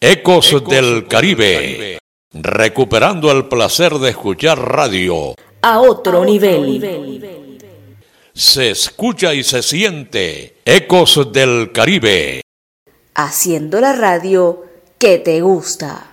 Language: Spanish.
Ecos del Caribe, recuperando el placer de escuchar radio a otro nivel. Se escucha y se siente Ecos del Caribe, haciendo la radio que te gusta.